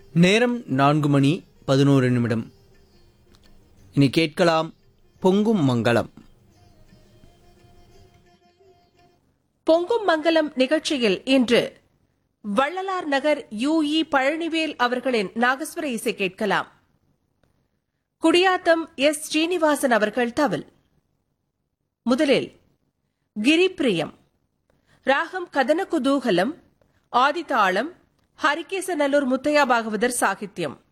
நேரம் 4:11. இனி கேட்கலாம் பொங்கும் மங்களம். பொங்கும் மங்கலம் நிகழ்ச்சியில் இன்று வள்ளலார் நகர் யு.இ. பழனிவேல் அவர்களின் நாகஸ்வர இசை கேட்கலாம். குடியாத்தம் எஸ். ஸ்ரீனிவாசன் அவர்கள் தவில். முதலில் கிரிப்பிரியம் ராகம் கதன குதூகலம், ஆதிதாளம், ஹரிகேசநல்லூர் முத்தையா பாகவதர் சாகித்யம்.